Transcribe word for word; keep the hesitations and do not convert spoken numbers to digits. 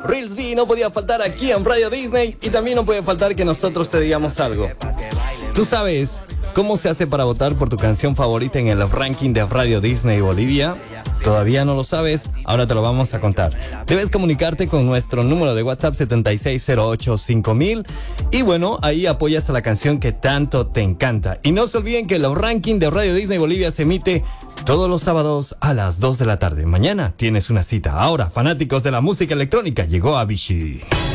Reels B no podía faltar aquí en Radio Disney y también no puede faltar que nosotros te digamos algo. ¿Tú sabes cómo se hace para votar por tu canción favorita en el ranking de Radio Disney Bolivia? ¿Todavía no lo sabes? Ahora te lo vamos a contar. Debes comunicarte con nuestro número de WhatsApp setenta y seis cero ocho cinco mil y bueno, ahí apoyas a la canción que tanto te encanta. Y no se olviden que el ranking de Radio Disney Bolivia se emite todos los sábados a las dos de la tarde. Mañana tienes una cita. Ahora, fanáticos de la música electrónica, llegó Avicii.